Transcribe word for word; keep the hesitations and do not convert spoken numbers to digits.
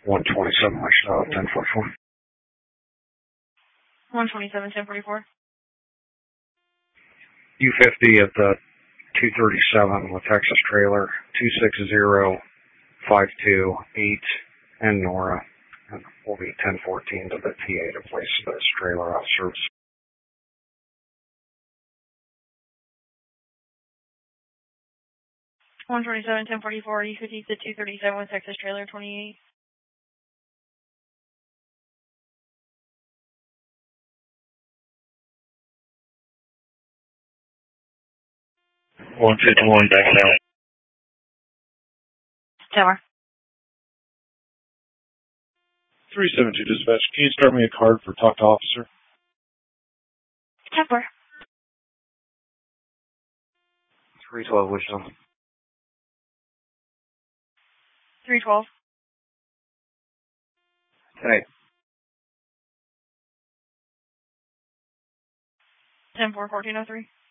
one twenty-seven, I should have ten forty-four. one twenty-seven, ten forty-four. U fifty at the two thirty-seven with Texas trailer, two six zero, five two eight, and Nora. And we'll be ten fourteen to the T A to place this trailer out of service. one twenty-seven, ten forty-four, U fifty to two thirty-seven with Texas trailer, twenty-eight. one fifty-one, back down. Tower. three seven two dispatch, can you start me a card for talk to officer? Tower. three twelve, Wisdom. three twelve. Hey. ten four, fourteen oh three.